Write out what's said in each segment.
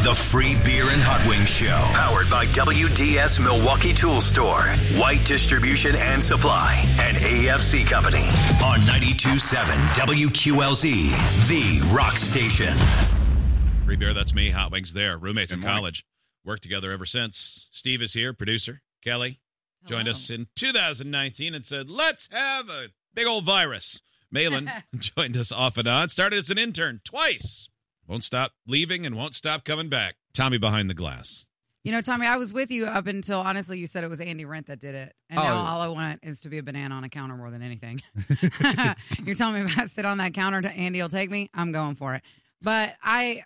The free beer and hot wings show, powered by WDS Milwaukee Tool Store, White Distribution and Supply, and AFC Company on 92.7 WQLZ, the rock station. Free beer, that's me. Hot wings there. Roommates in college. Worked together ever since. Steve is here, producer. Kelly joined us in 2019 and said, let's have a big old virus. Malin joined us off and on. Started as an intern twice. Won't stop leaving and won't stop coming back. Tommy behind the glass. You know, Tommy, I was with you up until, honestly, you said it was Andy Rent that did it. And now all I want is to be a banana on a counter more than anything. You're telling me if I sit on that counter, Andy will take me? I'm going for it. But I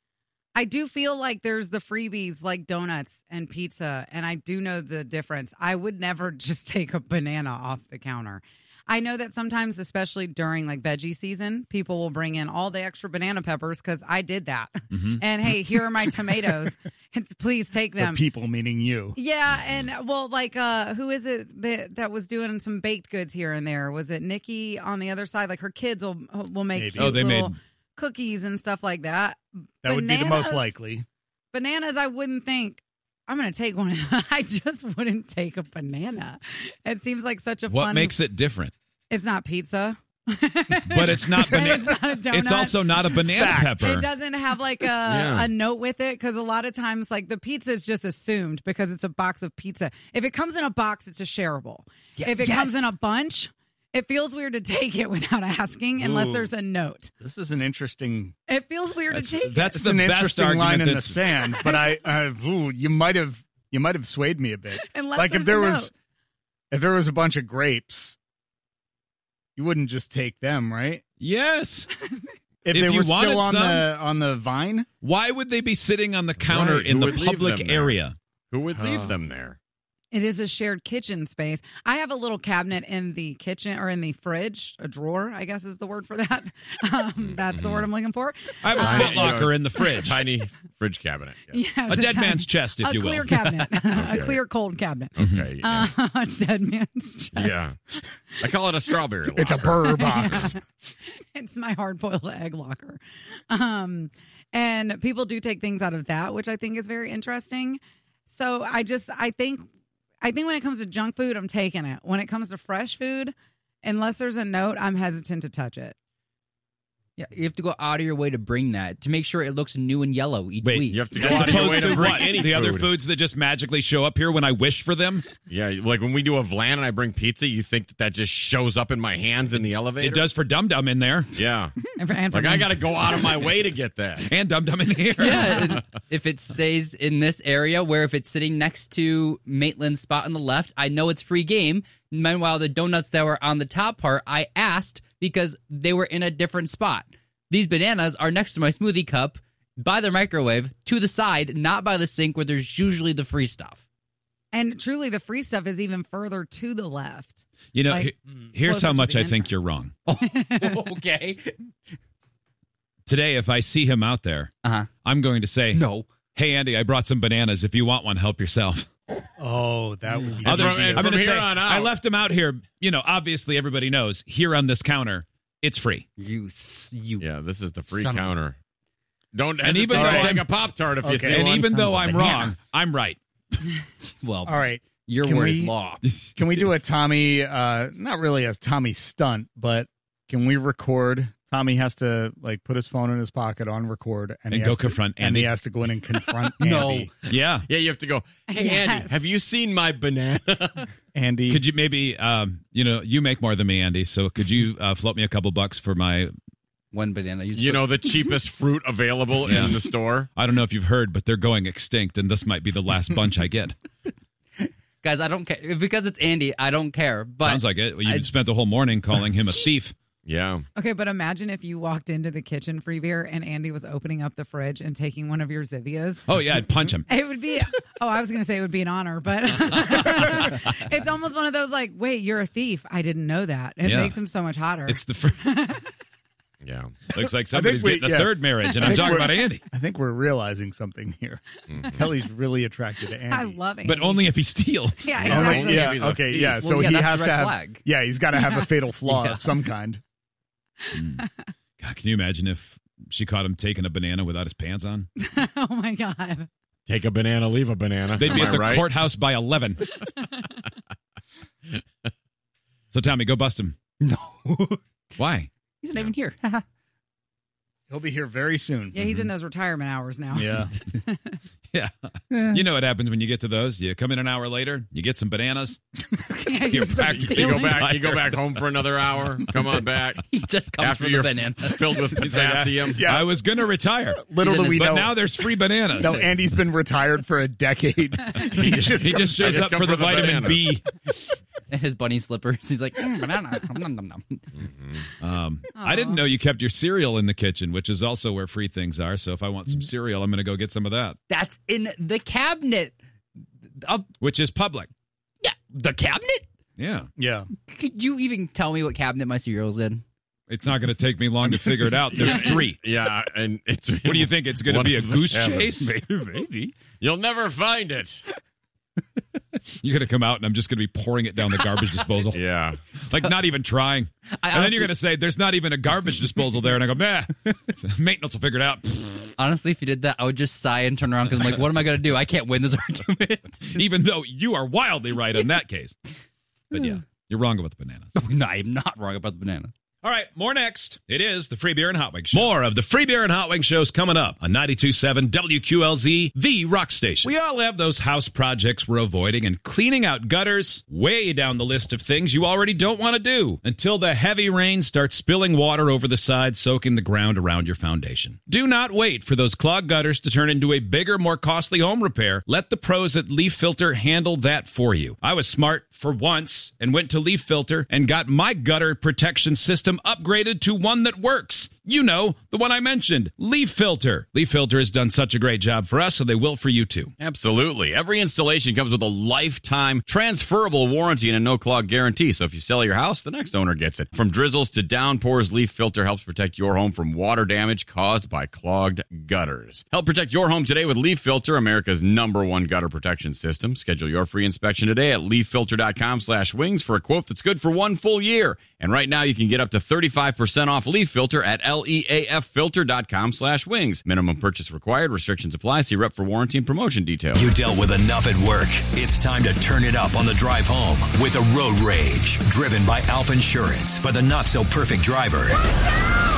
do feel like there's the freebies like donuts and pizza, and I do know the difference. I would never just take a banana off the counter. I know that sometimes, especially during like veggie season, people will bring in all the extra banana peppers because I did that. Mm-hmm. And hey, here are my tomatoes. Please take them. So people meaning you. Yeah, and well, like who is it that was doing some baked goods here and there? Was it Nikki on the other side? Like her kids will make they made cookies and stuff like that. That would be the most likely. Bananas, I wouldn't think. I'm going to take one. I just wouldn't take a banana. It seems like such a fun... What makes it different? It's not pizza. But it's not banana. It's not a donut. It's also not a banana pepper. It doesn't have like a note with it because a lot of times like the pizza is just assumed because it's a box of pizza. If it comes in a box, it's a shareable. Yeah, if it comes in a bunch... It feels weird to take it without asking unless there's a note. This is an interesting... It feels weird to take it. That's the an best interesting line in the that's... sand, but you might have swayed me a bit. Unless like if there was a bunch of grapes, you wouldn't just take them, right? Yes. If they were still on the vine? Why would they be sitting on the counter in the public area? Who would leave them there? It is a shared kitchen space. I have a little cabinet in the kitchen or in the fridge, a drawer, I guess is the word for that. That's the word I'm looking for. I have a Foot Locker in the fridge. Tiny fridge cabinet. Yes, a dead man's chest, if you will. A clear cabinet. A clear, cold cabinet. Okay. Yeah. A dead man's chest. Yeah. I call it a strawberry locker. It's a burr box. It's my hard-boiled egg locker. And people do take things out of that, which I think is very interesting. So I think when it comes to junk food, I'm taking it. When it comes to fresh food, unless there's a note, I'm hesitant to touch it. Yeah, you have to go out of your way to bring that to make sure it looks new and yellow each week. You have to go out of your way to bring any the food. other foods that just magically show up here when I wish for them? Yeah, like when we do a Vlan and I bring pizza, you think that just shows up in my hands in the elevator? It does for Dum Dum in there. Yeah. And like I got to go out of my way to get that. And Dum Dum in here. Yeah, if it stays in this area where if it's sitting next to Maitland's spot on the left, I know it's free game. Meanwhile, the donuts that were on the top part, I asked because they were in a different spot. These bananas are next to my smoothie cup, by the microwave, to the side, not by the sink where there's usually the free stuff. And truly, the free stuff is even further to the left. You know, here's how much I think you're wrong. Okay. Today, if I see him out there, I'm going to say, no. Hey, Andy, I brought some bananas. If you want one, help yourself. Oh, that would be... I'm going to say, I left him out here. You know, obviously, everybody knows, here on this counter, it's free. Yeah, this is the free counter. Don't hesitate to take a Pop-Tart if you see one. And even though I'm banana. wrong, I'm right. Well, all right. Your word is law. Can we do a Tommy, not really as Tommy stunt, but can we record? Tommy has to like put his phone in his pocket on record and go confront Andy. And he has to go in and confront Andy. Yeah. Yeah, you have to go, hey, Andy, have you seen my banana? Andy. Could you maybe, you make more than me, Andy, so could you float me a couple bucks for my... One banana. The cheapest fruit available in the store? I don't know if you've heard, but they're going extinct, and this might be the last bunch I get. Guys, I don't care. Because it's Andy, I don't care. But sounds like it. You spent the whole morning calling him a thief. Yeah. Okay, but imagine if you walked into the kitchen, Free Beer, and Andy was opening up the fridge and taking one of your Zivias. Oh, yeah, I'd punch him. It would be, I was going to say it would be an honor, but it's almost one of those like, wait, you're a thief. I didn't know that. It makes him so much hotter. It's the Yeah. Looks like somebody's getting a third marriage, and I'm talking about Andy. I think we're realizing something here. Kelly's really attracted to Andy. I love Andy. But only if he steals. Yeah, exactly. Yeah, okay, yeah. So he has to have, he's got to have a fatal flaw of some kind. God, can you imagine if She caught him taking a banana without his pants on. Oh, my God. Take a banana, leave a banana. They'd be Am at I the right? courthouse by 11. So, Tommy, go bust him. No. Why? He's not even here. He'll be here very soon. Yeah, he's in those retirement hours now. Yeah. Yeah. You know what happens when you get to those? You come in an hour later, you get some bananas. Yeah, You're he's practically You stealing. go back home for another hour. Come on back. He just comes After for the you're banana. filled with potassium. Yeah. I was going to retire, Little He's in do we but know. now there's free bananas. No, Andy's been retired for a decade. he just shows up come for the for the vitamin bananas. B. And his bunny slippers. He's like, banana. Nom, nom, nom. I didn't know you kept your cereal in the kitchen, which is also where free things are. So if I want some cereal, I'm going to go get some of that, That's in the cabinet. which is public. Yeah, the cabinet? Yeah. Yeah. Could you even tell me what cabinet my cereal's in? It's not going to take me long to figure it out. There's 3. Yeah, and it's. What do you think? It's going to One be a of the goose cabinets. chase? Maybe. You'll never find it. You're going to come out and I'm just going to be pouring it down the garbage disposal. Yeah. Like, not even trying. And then you're going to say, there's not even a garbage disposal there. And I go, maintenance will figure it out. Honestly, if you did that, I would just sigh and turn around because I'm like, what am I going to do? I can't win this argument. Even though you are wildly right in that case. But yeah, you're wrong about the bananas. No, I'm not wrong about the banana. All right, more next. It is the Free Beer and Hot Wings Show. More of the Free Beer and Hot Wings shows coming up on 92.7 WQLZ, the rock station. We all have those house projects we're avoiding, and cleaning out gutters way down the list of things you already don't want to do until the heavy rain starts spilling water over the side, soaking the ground around your foundation. Do not wait for those clogged gutters to turn into a bigger, more costly home repair. Let the pros at Leaf Filter handle that for you. I was smart for once and went to Leaf Filter and got my gutter protection system upgraded to one that works. You know, the one I mentioned, Leaf Filter. Leaf Filter has done such a great job for us, so they will for you too. Absolutely. Every installation comes with a lifetime transferable warranty and a no-clog guarantee. So if you sell your house, the next owner gets it. From drizzles to downpours, Leaf Filter helps protect your home from water damage caused by clogged gutters. Help protect your home today with Leaf Filter, America's #1 gutter protection system. Schedule your free inspection today at leaffilter.com/wings for a quote that's good for 1 full year. And right now you can get up to 35% off Leaf Filter at leaffilter.com/wings. Minimum purchase required. Restrictions apply. See rep for warranty and promotion details. You dealt with enough at work. It's time to turn it up on the drive home with a road rage. Driven by Alpha Insurance for the not-so-perfect driver.